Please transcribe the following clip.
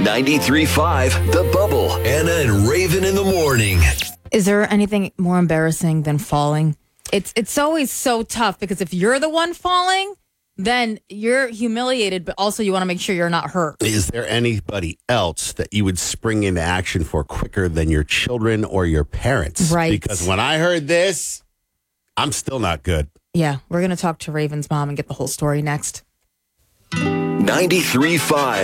93.5 The Bubble. Anna and Raven in the morning. Is there anything more embarrassing than falling? It's always so tough because if you're the one falling, then you're humiliated, but also you want to make sure you're not hurt. Is there anybody else that you would spring into action for quicker than your children or your parents? Right. Because when I heard this, I'm still not good. Yeah, we're going to talk to Raven's mom and get the whole story next. 93.5